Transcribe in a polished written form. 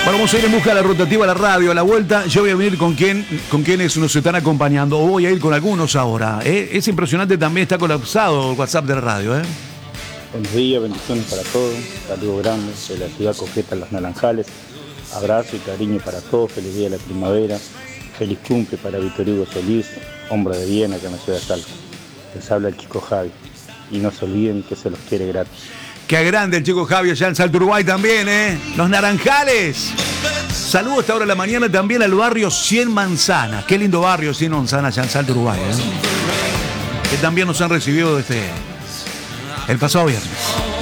Bueno, vamos a ir en busca de la rotativa a la radio. A la vuelta yo voy a venir con quienes nos están acompañando. O voy a ir con algunos ahora. Es impresionante, también está colapsado el WhatsApp de la radio. Buenos días, bendiciones para todos. Saludos grandes de la ciudad coqueta Los Naranjales. Abrazo y cariño para todos. Feliz día de la primavera. Feliz cumple para Víctor Hugo Solís, hombre de bien acá en la ciudad de Salta. Les habla el chico Javi. Y no se olviden que se los quiere gratis. Qué grande el chico Javi allá en Salto, Uruguay también, Los Naranjales. Saludos a esta hora de la mañana también al barrio 100 Manzanas. Qué lindo barrio 100 Manzanas allá en Salto, Uruguay, Que también nos han recibido desde el pasado viernes.